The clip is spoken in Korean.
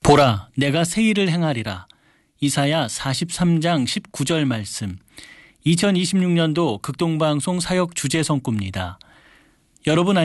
보라, 내가 새 일을 행하리라. 이사야 43장 19절 말씀. 2026년도 극동방송 사역 주제 성구입니다. 여러분